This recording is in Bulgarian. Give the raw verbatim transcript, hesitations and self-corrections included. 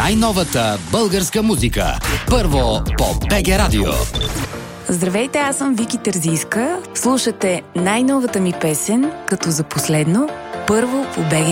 най-новата българска музика. Първо по БГ Радио. Здравейте, аз съм Вики Терзийска. Слушате най-новата ми песен, като за последно, първо по БГ